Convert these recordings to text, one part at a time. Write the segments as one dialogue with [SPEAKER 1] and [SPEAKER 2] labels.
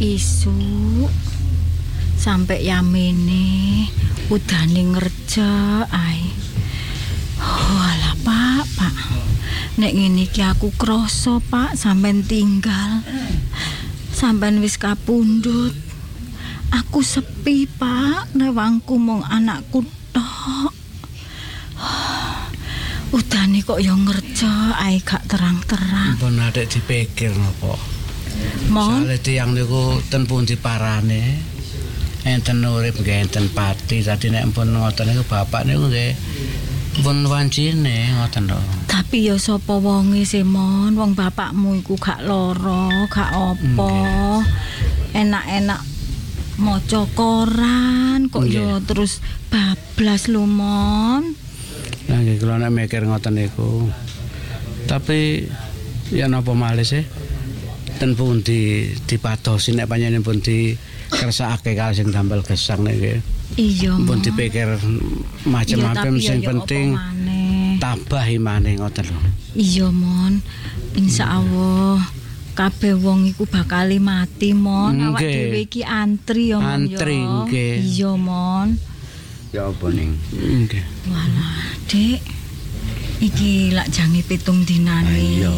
[SPEAKER 1] Isu sampai yamene udane ngerja ae. Walah Pak. Nek ngene iki aku krasa Pak sampean tinggal. Sampean wis kapundhut. Aku sepi Pak, newangku mung anakku tok. Udane kok ya ngerja ae gak terang-terang.
[SPEAKER 2] Pun adek dipikir napa.
[SPEAKER 1] Mon,
[SPEAKER 2] Soale tiyang niku ten pundi parane. Enten urip nggih enten pati. Dadi nek pun ngoten niku bapak niku nggih pun wancine ngoten lho.
[SPEAKER 1] tapi ya sapa wonge sih Mon, wong bapakmu iku gak lara, gak apa. Enak-enak maca koran kok ya terus bablas lho Mon.
[SPEAKER 2] Lah nggih kula nek mikir ngoten niku. Tapi ya napa malih sih? Ten pundi dipatosi nek panjenengan pun dikersakake kalih sing damel gesang niki.
[SPEAKER 1] Iya
[SPEAKER 2] Pun
[SPEAKER 1] Mon.
[SPEAKER 2] dipikir macam-macam sing penting tabah imane ngoten lho.
[SPEAKER 1] Iya Mon. Insyaallah kabeh wong iku bakal mati Mon. Awak
[SPEAKER 2] Nggih.
[SPEAKER 1] dhewe iki antri ya Mon.
[SPEAKER 2] Antri, nggih.
[SPEAKER 1] Iya Mon.
[SPEAKER 3] Ya apa ning?
[SPEAKER 2] Nggih.
[SPEAKER 1] Walah, Dik. Iki lak jange 7 dinane.
[SPEAKER 3] Iya.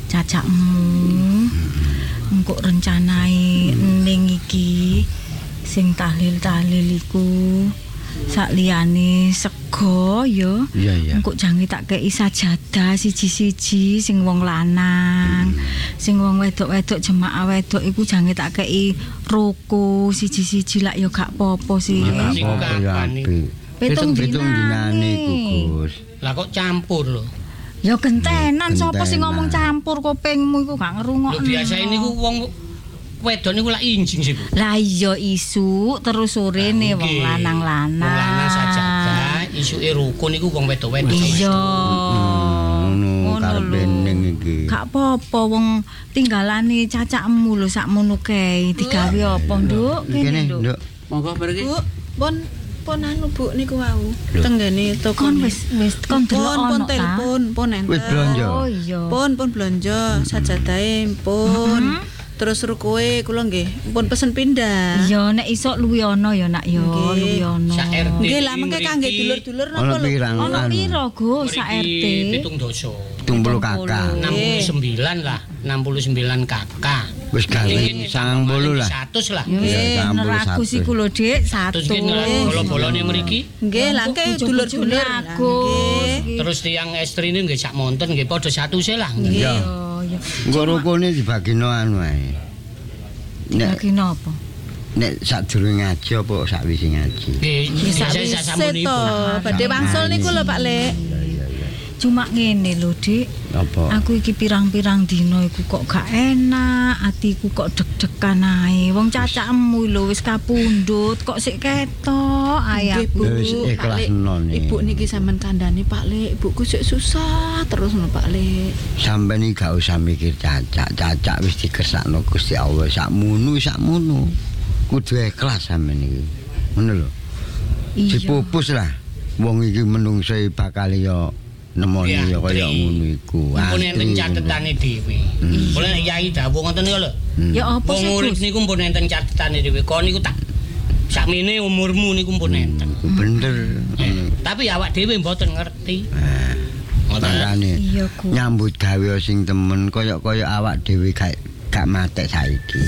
[SPEAKER 1] Cacakmu. Engko rencanae ning iki sing tahlil-tahlil iku sak liyane sego ya.
[SPEAKER 3] Iya.
[SPEAKER 1] Engko jange tak kei sajadah siji-siji sing wong lanang. Sing wong wedok-wedok jemaah wedok iku jange tak kei roko siji-siji lak ya gak apa-apa sih.
[SPEAKER 4] Sing kapan iki?
[SPEAKER 1] 7
[SPEAKER 3] dinane iku Gus.
[SPEAKER 4] Lah kok campur lho.
[SPEAKER 1] Ya gentenan sapa sing
[SPEAKER 3] Gentenan.
[SPEAKER 1] ngomong campur kupingmu iku gak ngrungokno.
[SPEAKER 4] Lho biasa niku wong wedok niku lak injing sih, Bu.
[SPEAKER 1] Lah iya isu terus sorene wong
[SPEAKER 4] Nggih.
[SPEAKER 1] lanang-lanang.
[SPEAKER 4] Wong lanang sajadah, isuke rukun niku wong wedok-wedok.
[SPEAKER 1] Iya.
[SPEAKER 3] Ngono karepe
[SPEAKER 1] lho.
[SPEAKER 3] ning iki.
[SPEAKER 1] Gak apa-apa wong tinggalane cacakmu lho sakmono kae digawe apa, Nduk?
[SPEAKER 3] Kene,
[SPEAKER 1] Nduk.
[SPEAKER 3] Nduk.
[SPEAKER 2] Monggo pergi.
[SPEAKER 5] Bu, pon anu Bu niku wau. Tenggene toko.
[SPEAKER 1] Kon wis kon delok
[SPEAKER 5] pon
[SPEAKER 1] ono ta?
[SPEAKER 5] telepon, pon enten.
[SPEAKER 3] Wis blonjo.
[SPEAKER 1] Oh iya.
[SPEAKER 5] Pon belanja sajadahe pun. Terus rukoe kula nggih pun pesen pindah.
[SPEAKER 1] Iya nek iso luwi ono ya nak ya,
[SPEAKER 5] Nggih.
[SPEAKER 1] luwi ono.
[SPEAKER 4] Sak RT.
[SPEAKER 5] Nggih lah mengke
[SPEAKER 4] mriki-
[SPEAKER 5] kangge dulur-dulur
[SPEAKER 3] Ono
[SPEAKER 5] napa lho?
[SPEAKER 3] pirang
[SPEAKER 1] Ono
[SPEAKER 3] anu?
[SPEAKER 1] piro Go sak RT?
[SPEAKER 4] 7 doso.
[SPEAKER 3] 70 kakak.
[SPEAKER 4] 69 lah, 69 kakak.
[SPEAKER 3] Wis gawe 90 lah.
[SPEAKER 4] 100 lah.
[SPEAKER 1] Ya wis
[SPEAKER 3] Iya,
[SPEAKER 1] bener aku sih ku lho Dik, 100.
[SPEAKER 4] Terus iki bola-bolane mriki.
[SPEAKER 5] Nggih lah ke dulur-dulur. lah, nggih.
[SPEAKER 4] Terus tiang estrine nggih sak monten nggih padha 100 lah.
[SPEAKER 3] Iya.
[SPEAKER 1] Iya.
[SPEAKER 3] Engko rukune dibagino anu ae. Nek
[SPEAKER 1] Lagi napa?
[SPEAKER 3] nek sadurunge ngaji apa sakwise ngaji.
[SPEAKER 4] Nggih,
[SPEAKER 5] Sak
[SPEAKER 4] saya
[SPEAKER 5] wise
[SPEAKER 4] sasampunipun.
[SPEAKER 5] to, badhe wangsul niku lho Pak Lek.
[SPEAKER 1] Cuma ngene lho Dik.
[SPEAKER 3] Apa?
[SPEAKER 1] Aku iki pirang-pirang dino iku kok gak enak, atiku kok deg-degan ae. Wong cacakmu lho wis kapundhut, kok sik ketok ae
[SPEAKER 5] Nggih,
[SPEAKER 1] aku.
[SPEAKER 5] Bu.
[SPEAKER 3] Wis ikhlas
[SPEAKER 5] Pak Lek,
[SPEAKER 3] non iki.
[SPEAKER 5] Ibu niki sampean kandhani Pak Lek, ibuku sik susah terus ngono Pak Lek.
[SPEAKER 3] Sampeyan iki gak usah mikir cacak wis dikersakno Gusti Allah sakmono. Kudu ikhlas sampeyan iki. Ngono lho.
[SPEAKER 1] Iya.
[SPEAKER 3] Dipupus lah. Wong iki menungso bakal ya nemoni ya kaya ngono iku.
[SPEAKER 4] Mumpun enten catetane dhewe. Boleh nek Yai dawuh ngoten niku lho.
[SPEAKER 1] Ya apa
[SPEAKER 4] Wong
[SPEAKER 1] sih
[SPEAKER 4] urip
[SPEAKER 1] Gus?
[SPEAKER 4] niku mumpun enten catetane dhewe. Kon niku tak sakmene umurmu niku mumpun enten.
[SPEAKER 3] Iku bener.
[SPEAKER 4] Tapi awak dhewe mboten ngerti. Ngoten.
[SPEAKER 3] Makane
[SPEAKER 1] Iya Gus.
[SPEAKER 3] nyambut gawe sing temen kaya awak dhewe gak matek saiki.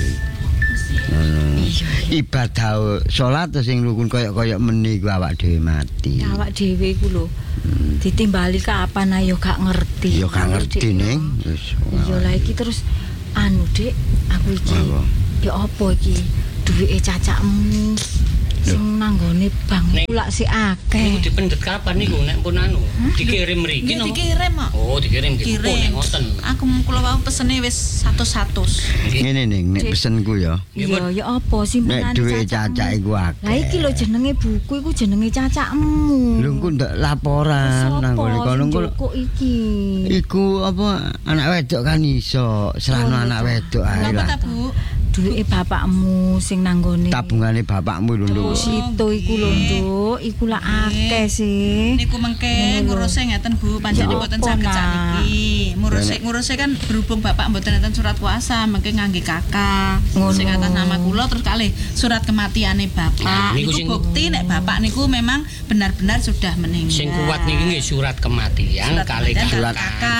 [SPEAKER 3] Ibadah salat sing rukun kaya meni ku awak dhewe mati.
[SPEAKER 1] Awak dhewe iku lho. Ditimbali kapan ayo gak ngerti.
[SPEAKER 3] Ya gak ngerti
[SPEAKER 1] Dik.
[SPEAKER 3] ning wis.
[SPEAKER 1] Iya lah iki terus anu Dik, aku iki.
[SPEAKER 3] Apa?
[SPEAKER 1] Ya apa iki? Duwike cacakmu sing nanggone bank
[SPEAKER 4] Ning-
[SPEAKER 1] lak si
[SPEAKER 4] Niku
[SPEAKER 1] akeh.
[SPEAKER 4] dipendet kapan niku nek pun anu dikirim mriki
[SPEAKER 5] Nggih
[SPEAKER 4] no.
[SPEAKER 5] dikirim kok.
[SPEAKER 4] Oh, dikirim nggih pun
[SPEAKER 5] Kirim.
[SPEAKER 4] ngoten.
[SPEAKER 5] Aku kula wau pesene wis 100.
[SPEAKER 3] Ngene ning nek pesenku ya.
[SPEAKER 1] Iya ya apa simpenan
[SPEAKER 3] Nek duwe cacak iku akeh.
[SPEAKER 1] Lah iki lho jenenge buku iku jenenge cacakmu.
[SPEAKER 3] Lho engko ndak laporan nang ngene kono engko.
[SPEAKER 1] Kok iki?
[SPEAKER 3] Iku apa anak wedok kan iso serano anak wedok ae
[SPEAKER 5] Napa
[SPEAKER 3] lah.
[SPEAKER 5] ta Bu?
[SPEAKER 1] duwike bapakmu sing nanggone
[SPEAKER 3] tabungane bapakmu lho, Nduk.
[SPEAKER 1] Situ iku lho, Nduk. Iku lah akeh sih.
[SPEAKER 5] Niku mengke nguruse ngeten Bu, pancene mboten saged sakniki. Nguruse kan berhubung Bapak mboten enten surat kuasa, mengke ngangge kakak. Sing atas nama kula terus kalih surat kematiane Bapak.
[SPEAKER 4] Niku
[SPEAKER 5] Niku bukti nek Bapak niku memang benar-benar sudah meninggal.
[SPEAKER 4] Sing kuat niki nggih surat kematian kalih
[SPEAKER 3] surat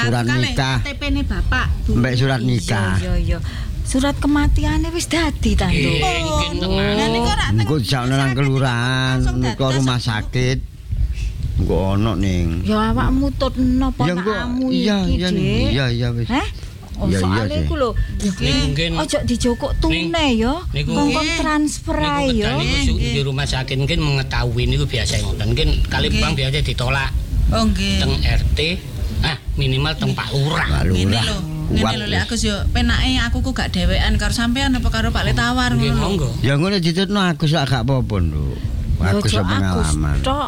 [SPEAKER 3] nikah.
[SPEAKER 5] KTP-ne Bapak. Bu.
[SPEAKER 3] Mbek surat nikah.
[SPEAKER 1] Iya. Surat kematiannya wis dadi ta, Nduk.
[SPEAKER 4] Nggih tenang.
[SPEAKER 5] Lah niku ora
[SPEAKER 3] Engko dijakno nang kelurahan, engko rumah sakit. Engko ono ning.
[SPEAKER 1] Ya awakmu tutno ponakmu iki, Dik.
[SPEAKER 3] Iya wis.
[SPEAKER 1] Heh? Oh,
[SPEAKER 3] Iya,
[SPEAKER 1] soalnya
[SPEAKER 3] iya,
[SPEAKER 1] iku lho,
[SPEAKER 4] Niku mungkin
[SPEAKER 1] ojo dijokok tunai ya.
[SPEAKER 4] Niku-
[SPEAKER 1] Kongkon transfer ae ya.
[SPEAKER 4] niku di rumah sakit mungkin mengetahui niku biasa ngoten. Mungkin kali bang biasa ditolak
[SPEAKER 5] Oh nggih.
[SPEAKER 4] teng RT, minimal teng Pak Lurah.
[SPEAKER 3] Pak
[SPEAKER 5] Ngene
[SPEAKER 3] Lurah.
[SPEAKER 5] lho. Ngene lho Lek Agus yo penake aku ku gak dhewean karo sampean apa karo Pak Letawar
[SPEAKER 4] Nggih
[SPEAKER 5] ngono.
[SPEAKER 4] monggo.
[SPEAKER 3] Ya ngono ditutno Agus lak gak apa-apa, Nduk. Agus
[SPEAKER 1] Ojo
[SPEAKER 3] pengalaman.
[SPEAKER 1] tok.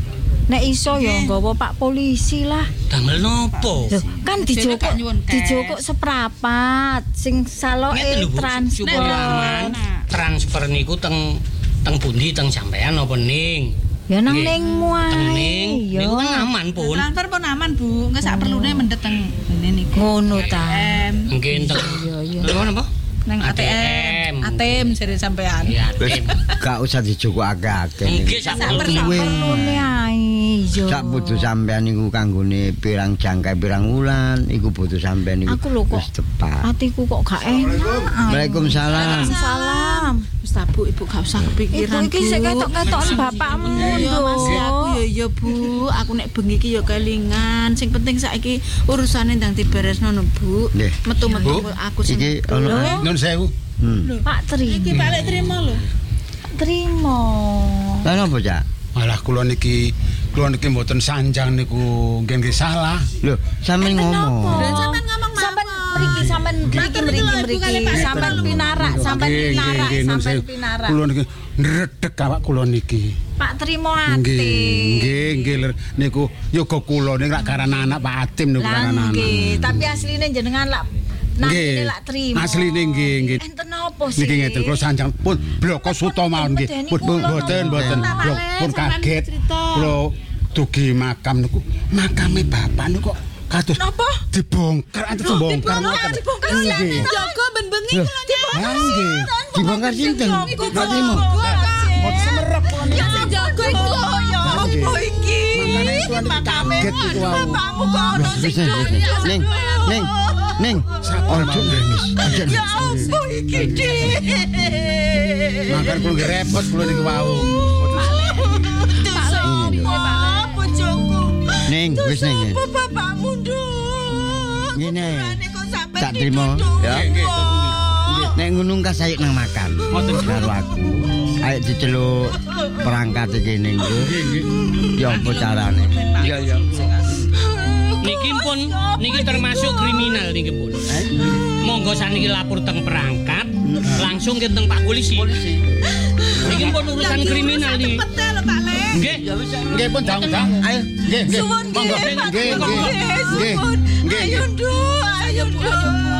[SPEAKER 1] Nek iso ya nggawa Pak polisi lah.
[SPEAKER 4] Damel nopo?
[SPEAKER 1] Loh, kan dijokok
[SPEAKER 5] Gak nyuwun cash.
[SPEAKER 1] dijokok seprapat sing
[SPEAKER 4] Ngeten
[SPEAKER 1] saloke
[SPEAKER 4] lho, Bu.
[SPEAKER 1] transfer.
[SPEAKER 4] Supaya aman. Transfer niku teng pundi teng sampean apa ning?
[SPEAKER 1] Ya nang
[SPEAKER 4] Nggih.
[SPEAKER 1] ningmu ae.
[SPEAKER 4] Teng ning.
[SPEAKER 1] Ya.
[SPEAKER 4] Niku kan aman pun.
[SPEAKER 5] Transfer pun aman Bu, enggak sak perlune mendhet teng ngene niku.
[SPEAKER 1] Ngono ta.
[SPEAKER 4] Mungkin teng
[SPEAKER 1] Iya.
[SPEAKER 4] Lho napa?
[SPEAKER 5] Nang
[SPEAKER 4] ATM.
[SPEAKER 5] ATM jare sampean.
[SPEAKER 4] Ya,
[SPEAKER 3] Wis gak usah dijukuk akeh-akeh.
[SPEAKER 4] Nggih sak
[SPEAKER 1] Perlune ae. Iya.
[SPEAKER 3] Sak butuh sampean niku kanggone pirang jangka pirang wulan iku butuh sampean niku
[SPEAKER 1] Aku lho kok
[SPEAKER 3] wis tepat.
[SPEAKER 1] atiku kok gak enak.
[SPEAKER 3] Waalaikumsalam.
[SPEAKER 1] Salam.
[SPEAKER 5] Wis ta Bu, Ibu gak usah kepikiran.
[SPEAKER 1] Ibu iki sik ketok-ketokan bapakmu
[SPEAKER 5] Iya Mas,
[SPEAKER 1] lho.
[SPEAKER 5] aku ya iya Bu, aku nek bengi iki ya kelingan. Sing penting saiki urusane ndang diberesno no Bu.
[SPEAKER 3] Nggih.
[SPEAKER 5] Metu-metu aku sing
[SPEAKER 3] Iki ono
[SPEAKER 6] Nun sewu.
[SPEAKER 1] Pak Tri.
[SPEAKER 5] iki Pak Lek trimo lho.
[SPEAKER 1] Trimo.
[SPEAKER 3] Lah napa, Cak?
[SPEAKER 6] Malah kula niki mboten sanjang niku nggih salah.
[SPEAKER 3] Lho, sampean ngomong.
[SPEAKER 5] Lah sampean ngomong
[SPEAKER 1] Sampai mriki sampai pinarak
[SPEAKER 6] Kula niki ndredeg awak kula niki.
[SPEAKER 1] Pak Trimo ati.
[SPEAKER 6] Nggih niku yoga kula ning lak karana anak Pak Atim niku
[SPEAKER 1] Lah
[SPEAKER 6] karana anak.
[SPEAKER 1] nggih, tapi asline jenengan lak namine lak Trimo.
[SPEAKER 6] Asline nggih.
[SPEAKER 1] Enten apa sih?
[SPEAKER 6] Niki ngeten kula sanjang pun bloko suta mawon nggih. Mboten pun kaget. Kula dugi makam niku makame bapak niku kok kados
[SPEAKER 5] Napa?
[SPEAKER 6] dibongkar antes dibongkar ngoten.
[SPEAKER 5] Dibongkar
[SPEAKER 6] Nggih.
[SPEAKER 5] jaga ben bengi kula
[SPEAKER 6] Lah nggih.
[SPEAKER 3] Dibongkar sinten? Pak Timo.
[SPEAKER 6] Mboten semerep kula niku.
[SPEAKER 5] Ya jaga iku ya apa iki?
[SPEAKER 6] Makane kula niki kaget niku wau.
[SPEAKER 5] Bapakmu kok ono sing
[SPEAKER 3] Ning. Ojo nangis. Ojo
[SPEAKER 5] Ya
[SPEAKER 3] nangis.
[SPEAKER 5] apa iki Dik?
[SPEAKER 6] Mangkar kula nggih repot kula niku wau.
[SPEAKER 5] Apa Joko?
[SPEAKER 3] Ning, wis ning.
[SPEAKER 5] Bapakmu nduk.
[SPEAKER 3] Ngene.
[SPEAKER 5] Kok sampe
[SPEAKER 3] Tak trimo ya. Nek ngono ka sayuk nang makan. Karo aku. Ayo diceluk perangkat iki ning ku. Ya apa carane? Iya.
[SPEAKER 4] Niki termasuk kriminal niki pun. Monggo saniki lapor teng perangkat, langsung ke teng Pak Polisi. Niki pun urusan kriminal niki.
[SPEAKER 5] Betul Pak Lek.
[SPEAKER 4] Nggih.
[SPEAKER 6] Nggih pun dang-dang. Ayo. Nggih. Monggo. Nggih.
[SPEAKER 5] Ayo nduk, ayo nduk.